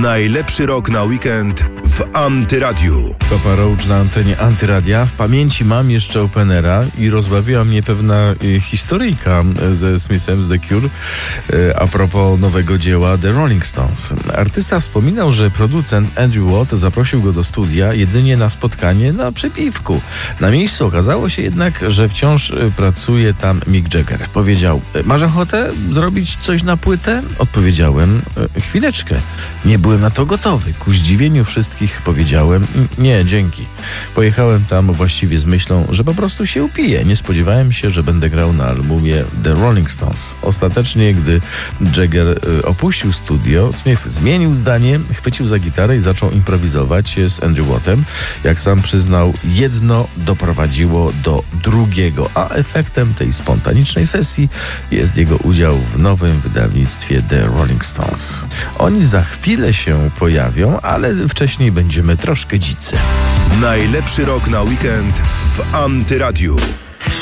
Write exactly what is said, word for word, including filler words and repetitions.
Najlepszy rok na weekend w Antyradiu. Papa Roach na antenie Antyradia. W pamięci mam jeszcze openera i rozbawiła mnie pewna y, historyjka ze Smithem z The Cure y, a propos nowego dzieła The Rolling Stones. Artysta wspominał, że producent Andrew Watt zaprosił go do studia jedynie na spotkanie na przypiwku. Na miejscu okazało się jednak, że wciąż y, pracuje tam Mick Jagger. Powiedział: masz ochotę zrobić coś na płytę? Odpowiedziałem: y, chwileczkę. Nie byłem na to gotowy. Ku zdziwieniu wszystkich powiedziałem: nie, dzięki. Pojechałem tam właściwie z myślą, że po prostu się upiję. Nie spodziewałem się, że będę grał na albumie The Rolling Stones. Ostatecznie, gdy Jagger y, opuścił studio, Smith zmienił zdanie, chwycił za gitarę i zaczął improwizować z Andrew Wattem. Jak sam przyznał, jedno doprowadziło do drugiego, a efektem tej spontanicznej sesji jest jego udział w nowym wydawnictwie The Rolling Stones. Oni za chwilę się pojawią, ale wcześniej będziemy troszkę dzicy. Najlepszy rok na weekend w Antyradiu.